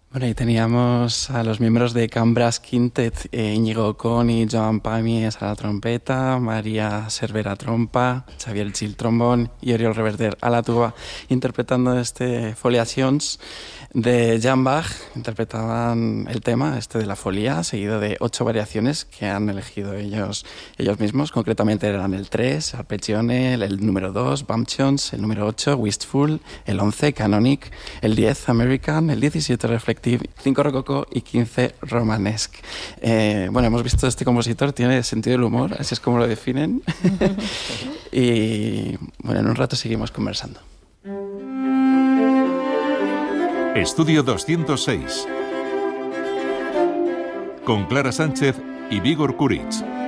Bueno, y teníamos a los miembros de Can Brass Quintet, Íñigo Coni, Joan Pàmies a la trompeta, María Cervera trompa, Xavier Gil trombón y Oriol Reverter a la tuba, interpretando Foliacions de Jan Bach. Interpretaban el tema de la folía, seguido de 8 variaciones que han elegido ellos mismos. Concretamente eran el 3, Arpeggione, el número 2, Bumptions, el número 8, Wistful, el 11, Canonic, el 10, American, el 17, Reflective, 5, Rococó y 15, Romanesque. Bueno, hemos visto este compositor, tiene sentido del humor, así es como lo definen. Y bueno, en un rato seguimos conversando. Estudio 206 con Clara Sánchez y Vígor Kuric.